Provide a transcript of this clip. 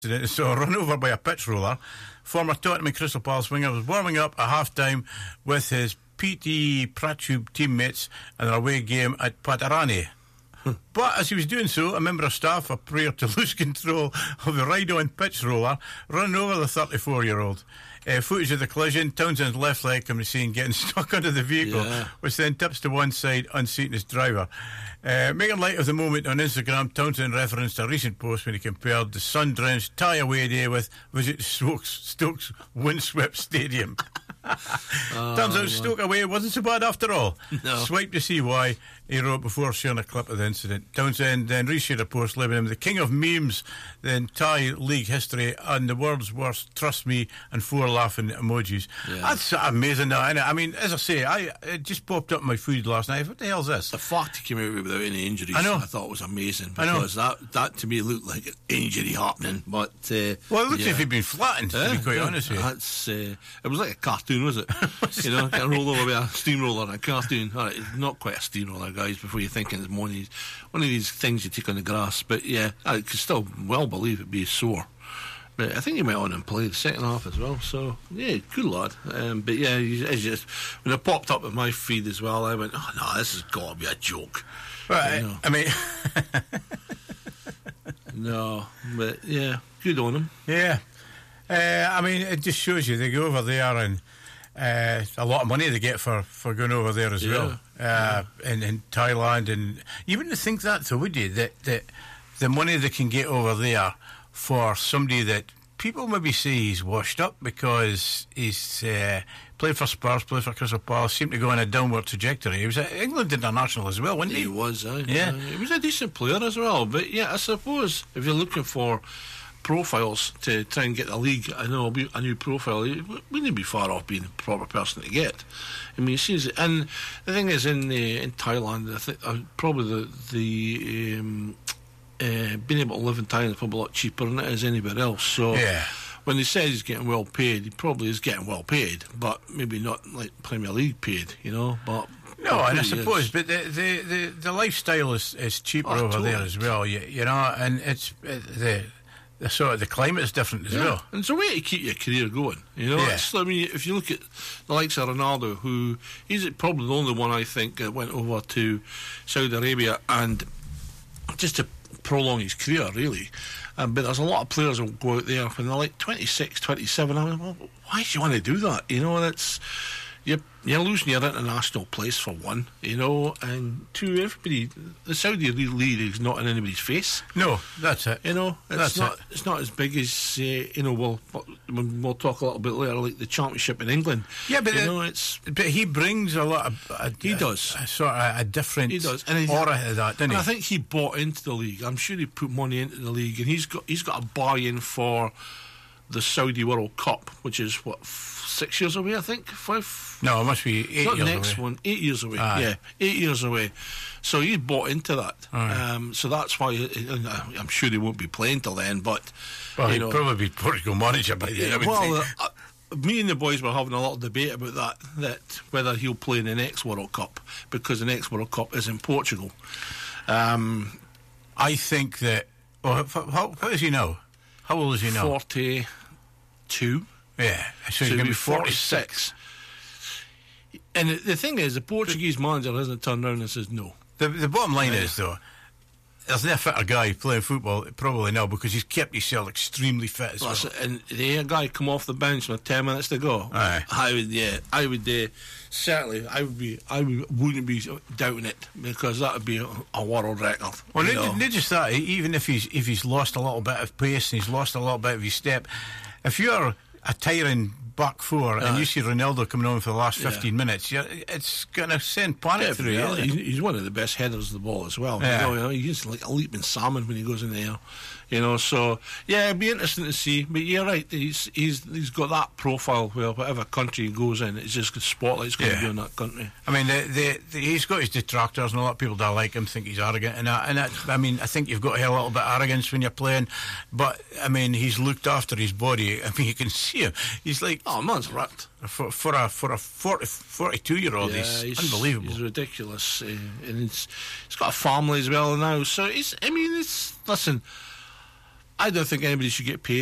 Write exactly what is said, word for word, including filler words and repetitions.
So run over by a pitch roller. Former Tottenham and Crystal Palace winger was warming up at half-time with his P T Pratube teammates in an away game at Patarani. But as he was doing so, a member of staff appeared to lose control of the ride-on pitch roller, running over the thirty-four-year-old. Uh, footage of the collision, Townsend's left leg can be seen getting stuck under the vehicle, yeah. which then tips to one side, unseating his driver. Uh, making light of the moment on Instagram, Townsend referenced a recent post when he compared the sun-drenched tie-away day with visit Stokes, Stokes windswept stadium. oh, Turns out Stoke away wasn't so bad after all. No. Swipe to see why, he wrote before sharing a clip of the incident. Townsend then reshared a post labelling him the king of memes in Thai league history and the world's worst, trust me, and four laughing emojis. Yeah. That's amazing now, isn't it? I mean, as I say, I it just popped up in my feed last night. What the hell's this? The fact he came out without any injuries, I know. I thought was amazing, I because know. that that to me looked like an injury happening. But uh, well, it looks yeah. as if he'd been flattened, yeah, to be quite yeah, honest with you. That's uh, it was like a cartoon, was it? You know, getting rolled over by a steamroller in a cartoon. All right, it's not quite a steamroller, guys, before you're thinking it's one of these one of these things you take on the grass. But yeah, I could still well believe it'd be sore. But I think he went on and played the second half as well. So yeah, good lad. Um, but yeah, it's just when it popped up in my feed as well, I went, oh no, this has got to be a joke. Right, you know? I mean, no, but yeah, good on him. Yeah, uh, I mean, it just shows you they go over there and. Uh, a lot of money they get for, for going over there as yeah. well, uh, yeah. in, in Thailand, and you wouldn't think that though, would you? That that the money they can get over there for somebody that people maybe say he's washed up because he's uh, played for Spurs, played for Crystal Palace, seemed to go on a downward trajectory. He was at England international as well, wasn't he? He was, uh, yeah. Uh, he was a decent player as well. But yeah, I suppose if you're looking for profiles to try and get the league, I know a new profile, he wouldn't be far off being the proper person to get. I mean, it seems, and the thing is, in uh, in Thailand, I think uh, probably the the um, uh, being able to live in Thailand is probably a lot cheaper than it is anywhere else. So yeah. when he says he's getting well paid, he probably is getting well paid, but maybe not like Premier League paid, you know. But no, and I suppose, is. but the, the the the lifestyle is is cheaper oh, over totally. there as well. You, you know, and it's uh, the. The sort of the climate is different as yeah. well. And it's a way to keep your career going. You know, yeah. it's, I mean, if you look at the likes of Ronaldo, who he's probably the only one I think that went over to Saudi Arabia and just to prolong his career, really. Um, but there's a lot of players who go out there when they're like twenty-six, twenty-seven. I mean, well, why do you want to do that? You know, that's you're, you're losing your international place for one, you know, and two, everybody, the Saudi league is not in anybody's face. No, that's it. You know, it's that's not. It. It's not as big as uh, you know. We'll we'll talk a little bit later, like the championship in England. Yeah, but you the, know, it's but he brings a lot of. A, he does a, a sort of a different. He does, and aura to that, doesn't and he? I think he bought into the league. I'm sure he put money into the league, and he's got he's got a buy-in for the Saudi World Cup, which is what f- six years away, I think. Five. No, it must be eight Not years the next away. one, eight years away. Aye. Yeah, eight years away. So he bought into that. Aye. Um, so that's why and I'm sure he won't be playing till then. But well, you he'd know, probably be Portugal manager by then. I would well, think. Uh, uh, me and the boys were having a lot of debate about that. That whether he'll play in the next World Cup, because the next World Cup is in Portugal. Um, I think that. Well, how, how is he now? How old is he now? Forty-two. Yeah, so he's going to be forty-six. And the, the thing is, the Portuguese manager hasn't turned around and says no. The, the bottom line yeah. is, though, there's no fitter guy playing football probably now because he's kept himself extremely fit as well. well. And the guy come off the bench with ten minutes to go. Aye. I would, yeah, I would uh, certainly, I would be, I would, wouldn't be doubting it because that would be a, a world record. Well, not, not just that. Even if he's if he's lost a little bit of pace and he's lost a little bit of his step, if you're a tiring back four and Aye. you see Ronaldo coming on for the last fifteen yeah. minutes, you're, it's going to send panic yeah, through yeah, you. he's, he's one of the best headers of the ball as well. Yeah. You know, you know, he's like a leaping salmon when he goes in the air. You know, so yeah, it'd be interesting to see. But you're right, he's he's he's got that profile where whatever country he goes in, it's just the spotlight's going Yeah. to be on that country. I mean, the, the, the, he's got his detractors, and a lot of people don't like him, think he's arrogant, and that, and that, I mean, I think you've got to have a little bit of arrogance when you're playing. But I mean, he's looked after his body. I mean, you can see him. He's like, oh, man's ripped. For, for a for a forty, forty-two year old, Yeah, he's, he's unbelievable. He's ridiculous, uh, and he's he's got a family as well now. So he's. I mean, it's listen. I don't think anybody should get paid